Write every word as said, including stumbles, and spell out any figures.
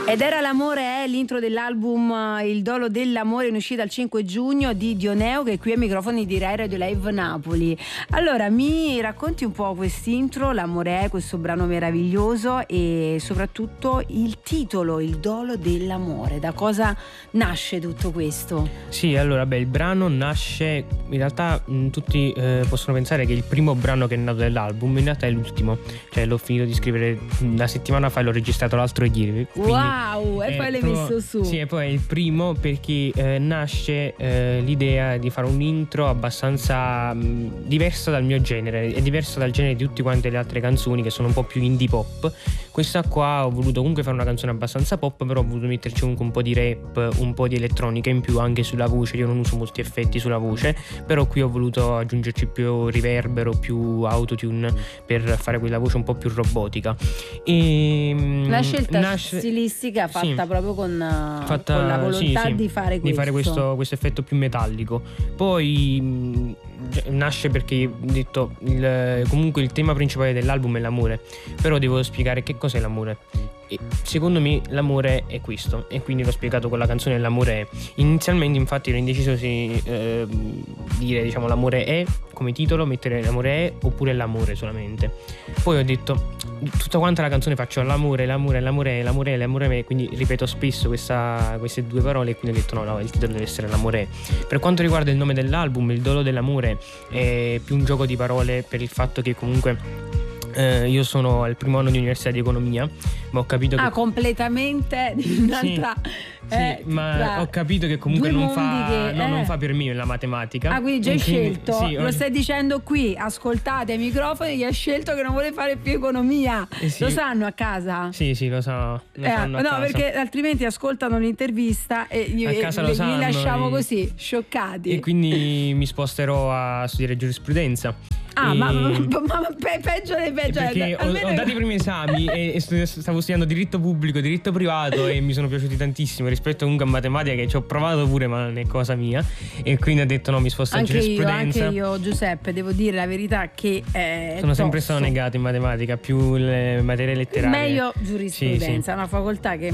Ed era L'amore è l'intro dell'album Il dolo dell'amore, in uscita il cinque giugno, di Dioneo, che è qui ai microfoni di Rai Radio Live Napoli. Allora, mi racconti un po' quest'intro, L'amore è, questo brano meraviglioso, e soprattutto il titolo, Il dolo dell'amore. Da cosa nasce tutto questo? Sì, allora, beh, il brano nasce, in realtà mh, tutti eh, possono pensare che il primo brano che è nato dell'album in realtà è l'ultimo, cioè l'ho finito di scrivere una settimana fa e l'ho registrato l'altro ieri. Quindi, wow, e poi l'hai proprio, messo su. Sì, e poi è il primo perché eh, nasce eh, l'idea di fare un intro abbastanza mh, diversa dal mio genere, è diversa dal genere di tutte quante le altre canzoni che sono un po' più indie pop. Questa qua ho voluto comunque fare una canzone abbastanza pop, però ho voluto metterci comunque un po' di rap, un po' di elettronica in più anche sulla voce. Io non uso molti effetti sulla voce, però qui ho voluto aggiungerci più riverbero, più autotune per fare quella voce un po' più robotica. E la scelta nasce... stilistica fatta sì, proprio con, fatta, con la volontà sì, sì, di fare questo. di fare questo, questo effetto più metallico. Poi mh, nasce perché ho detto il, comunque il tema principale dell'album è l'amore, però devo spiegare che cos'è l'amore. E secondo me l'amore è questo, e quindi l'ho spiegato con la canzone L'amore è. Inizialmente infatti ero indeciso se eh, dire diciamo l'amore è come titolo, mettere l'amore è oppure l'amore solamente. Poi ho detto tutta quanta la canzone faccio l'amore, l'amore, l'amore è, l'amore è, l'amore è, quindi ripeto spesso questa, queste due parole, e quindi ho detto no, no, il titolo deve essere l'amore è. Per quanto riguarda il nome dell'album, Il dolo dell'amore, è più un gioco di parole per il fatto che comunque Eh, io sono al primo anno di università di economia, ma ho capito che ah completamente un'altra sì, eh, sì, ma ho capito che comunque non fa, che, no, eh. non fa per me la matematica. Ah, quindi già hai scelto, sì, lo stai dicendo qui, ascoltate ai microfoni, che ha scelto che non vuole fare più economia. Eh sì. Lo sanno a casa? Sì, sì, lo, so, lo eh, sanno a no, casa. perché altrimenti ascoltano l'intervista e gli, a casa e, lo li sanno, lasciamo e... così, scioccati. E quindi mi sposterò a studiare giurisprudenza. Ah, e... ma, ma, ma pe, peggio dei peggio. Perché ho, ho dato i primi esami e, e stavo studiando diritto pubblico, diritto privato, e mi sono piaciuti tantissimo rispetto comunque a matematica, che ci ho provato pure ma non è cosa mia, e quindi ho detto no, mi sposto in giurisprudenza. Io, anche io, Giuseppe, devo dire la verità che è sono sempre tosto. stato negato in matematica, più le materie letterarie. Meglio giurisprudenza, sì, sì. Una facoltà che